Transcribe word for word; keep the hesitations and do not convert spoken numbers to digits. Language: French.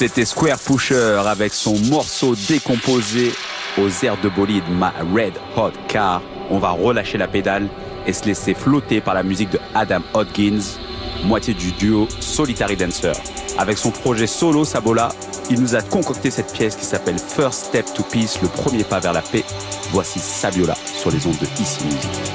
C'était Square Pusher avec son morceau décomposé aux airs de bolide My Red Hot Car. On va relâcher la pédale et se laisser flotter par la musique de Adam Hodgins, moitié du duo Solitary Dancer. Avec son projet solo Sabola, il nous a concocté cette pièce qui s'appelle First Step to Peace, le premier pas vers la paix. Voici Sabiola sur les ondes de Ici Musique.